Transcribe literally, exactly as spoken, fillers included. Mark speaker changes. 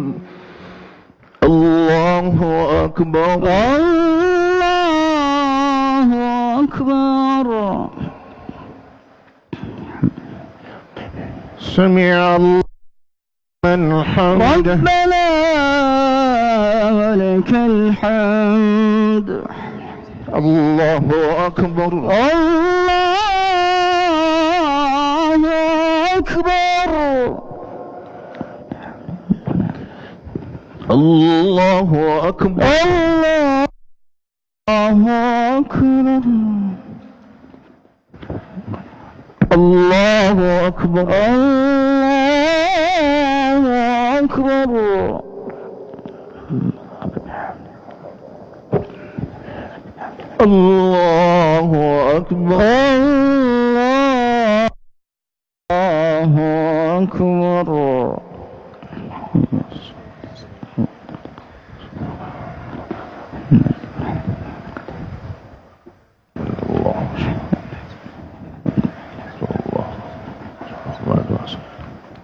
Speaker 1: الله أكبر
Speaker 2: الله أكبر.
Speaker 1: سمع الله من حمده
Speaker 2: ربنا ولك الحمد.
Speaker 1: الله أكبر
Speaker 2: الله أكبر.
Speaker 1: الله أكبر
Speaker 2: الله أكبر.
Speaker 1: الله أكبر
Speaker 2: الله أكبر.
Speaker 1: الله أكبر.